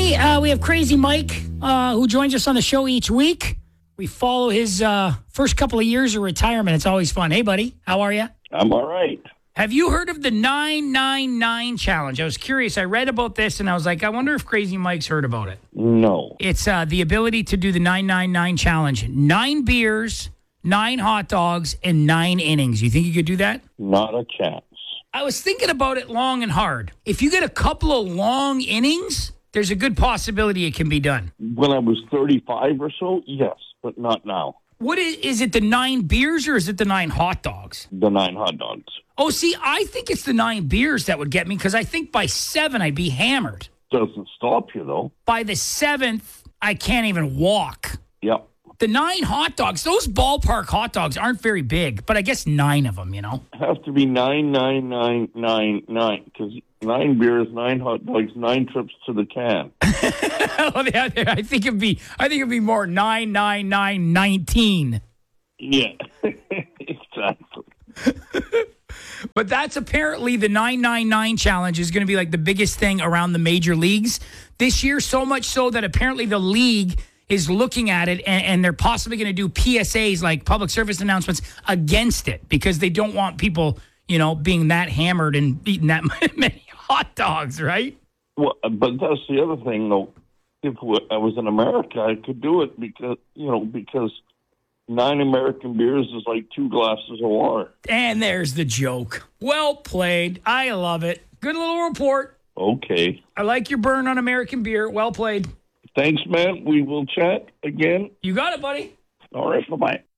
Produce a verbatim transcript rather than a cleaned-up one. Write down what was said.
Today, uh, we have Crazy Mike, uh, who joins us on the show each week. We follow his uh, first couple of years of retirement. It's always fun. Hey, buddy, how are you? I'm all right. Have you heard of the nine nine nine challenge? I was curious. I read about this, and I was like, I wonder if Crazy Mike's heard about it. No. It's uh, the ability to do the nine nine nine challenge. Nine beers, nine hot dogs, and nine innings. You think you could do that? Not a chance. I was thinking about it long and hard. If you get a couple of long innings, there's a good possibility it can be done. When I was thirty-five or so, yes, but not now. What is, is it the nine beers or is it the nine hot dogs? The nine hot dogs. Oh, see, I think it's the nine beers that would get me because I think by seven I'd be hammered. Doesn't stop you, though. By the seventh, I can't even walk. Yep. The nine hot dogs, those ballpark hot dogs aren't very big, but I guess nine of them, you know? Have to be nine, nine, nine, nine, nine, because nine beers, nine hot dogs, nine trips to the can. I think it'd be, I think it'd be more nine, nine, nine, nineteen. Yeah, exactly. But that's apparently the nine nine nine challenge is going to be like the biggest thing around the major leagues this year, so much so that apparently the league is looking at it, and, and they're possibly going to do P S As, like public service announcements, against it because they don't want people, you know, being that hammered and eating that many hot dogs, right? Well, but that's the other thing, though. If I was in America, I could do it because, you know, because nine American beers is like two glasses of water. And there's the joke. Well played. I love it. Good little report. Okay. I like your burn on American beer. Well played. Thanks, man. We will chat again. You got it, buddy. All right. Bye-bye.